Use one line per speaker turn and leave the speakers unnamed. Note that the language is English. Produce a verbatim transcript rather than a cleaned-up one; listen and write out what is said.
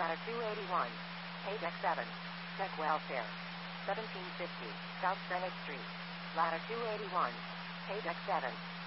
Ladder two eighty-one. Pay deck seven. Deck welfare. seventeen fifty. South Senate Street. Ladder two eighty-one. Pay deck seven.